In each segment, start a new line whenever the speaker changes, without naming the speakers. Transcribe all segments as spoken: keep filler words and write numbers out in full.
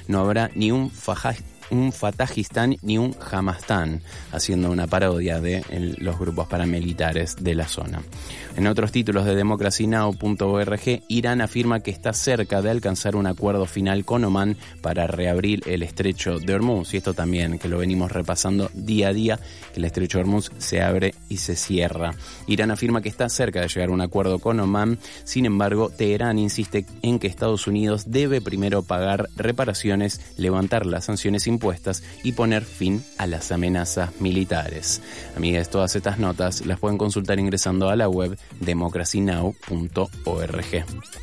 no habrá ni un Fajaj un Fatahistán ni un Hamastán, haciendo una parodia de el, los grupos paramilitares de la zona. En otros títulos de democracy now punto org, Irán afirma que está cerca de alcanzar un acuerdo final con Omán para reabrir el estrecho de Hormuz, y esto también, que lo venimos repasando día a día, que el estrecho de Hormuz se abre y se cierra. Irán afirma que está cerca de llegar a un acuerdo con Omán, sin embargo, Teherán insiste en que Estados Unidos debe primero pagar reparaciones, levantar las sanciones impuestas y poner fin a las amenazas militares. Amigas, todas estas notas las pueden consultar ingresando a la web democracy now punto org.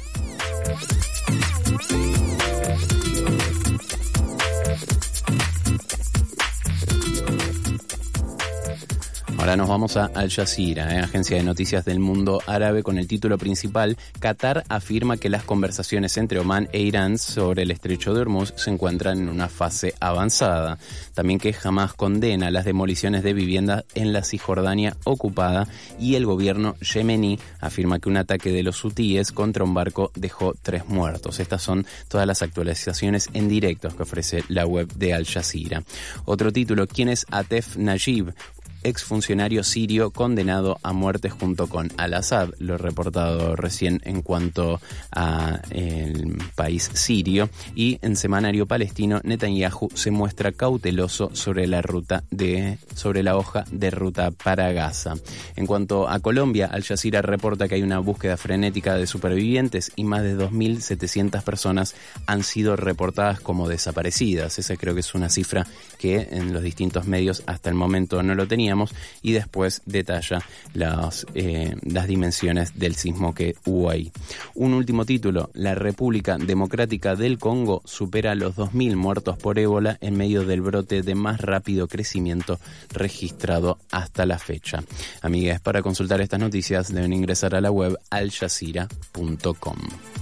Ahora nos vamos a Al Jazeera, ¿eh? agencia de noticias del mundo árabe, con el título principal: Qatar afirma que las conversaciones entre Omán e Irán sobre el estrecho de Hormuz se encuentran en una fase avanzada. También que Hamás condena las demoliciones de viviendas en la Cisjordania ocupada, y el gobierno yemení afirma que un ataque de los hutíes contra un barco dejó tres muertos. Estas son todas las actualizaciones en directo que ofrece la web de Al Jazeera. Otro título: ¿quién es Atef Najib? Exfuncionario sirio condenado a muerte junto con Al-Assad, lo he reportado recién en cuanto a el país sirio. Y en semanario palestino, Netanyahu se muestra cauteloso sobre la ruta de sobre la hoja de ruta para Gaza. En cuanto a Colombia, Al Jazeera reporta que hay una búsqueda frenética de supervivientes y más de dos mil setecientas personas han sido reportadas como desaparecidas. Esa creo que es una cifra que en los distintos medios hasta el momento no lo teníamos. Y después detalla las, eh, las dimensiones del sismo que hubo ahí. Un último título: la República Democrática del Congo supera los dos mil muertos por ébola en medio del brote de más rápido crecimiento registrado hasta la fecha. Amigas, para consultar estas noticias deben ingresar a la web al jazeera punto com.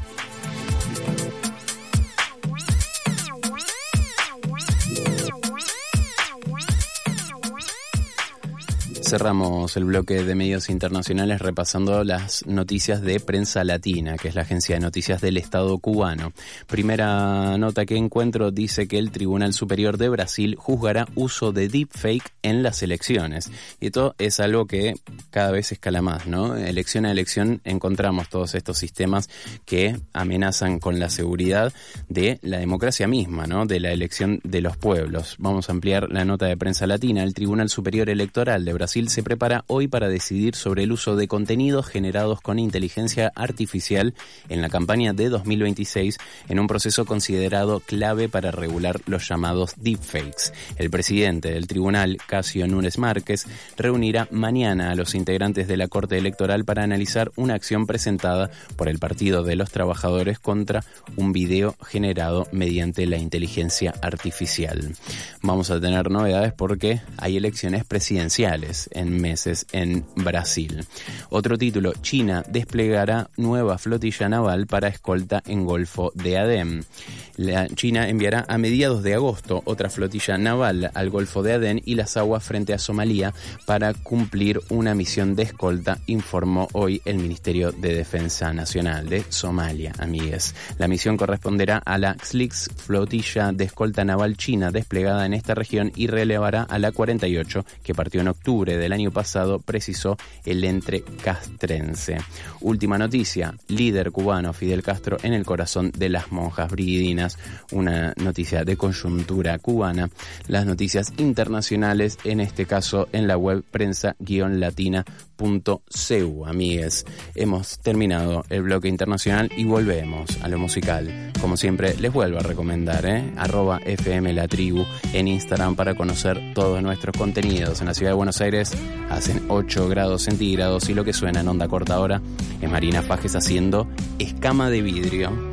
Cerramos el bloque de medios internacionales repasando las noticias de Prensa Latina, que es la agencia de noticias del Estado cubano. Primera nota que encuentro dice que el Tribunal Superior de Brasil juzgará uso de deepfake en las elecciones. Y esto es algo que cada vez escala más, ¿no? Elección a elección encontramos todos estos sistemas que amenazan con la seguridad de la democracia misma, ¿no? De la elección de los pueblos. Vamos a ampliar la nota de Prensa Latina. El Tribunal Superior Electoral de Brasil se prepara hoy para decidir sobre el uso de contenidos generados con inteligencia artificial en la campaña de dos mil veintiséis, en un proceso considerado clave para regular los llamados deepfakes. El presidente del tribunal, Casio Núñez Márquez, reunirá mañana a los integrantes de la Corte Electoral para analizar una acción presentada por el Partido de los Trabajadores contra un video generado mediante la inteligencia artificial. Vamos a tener novedades porque hay elecciones presidenciales en meses en Brasil. Otro título: China desplegará nueva flotilla naval para escolta en Golfo de Adén. La China enviará a mediados de agosto otra flotilla naval al Golfo de Adén y las aguas frente a Somalia para cumplir una misión de escolta, informó hoy el Ministerio de Defensa Nacional de Somalia, amigues. La misión corresponderá a la X L I X, flotilla de escolta naval china desplegada en esta región, y relevará a la cuarenta y ocho que partió en octubre del año pasado, precisó el ente castrense. Última noticia: líder cubano Fidel Castro en el corazón de las monjas briguidinas. Una noticia de coyuntura cubana. Las noticias internacionales, en este caso en la web prensa latina punto c u. Amigues, hemos terminado el bloque internacional y volvemos a lo musical. Como siempre, les vuelvo a recomendar, ¿eh? arroba F M La Tribu en Instagram para conocer todos nuestros contenidos. En la ciudad de Buenos Aires hacen ocho grados centígrados y lo que suena en onda corta ahora es Marina Fajes haciendo Escama de Vidrio.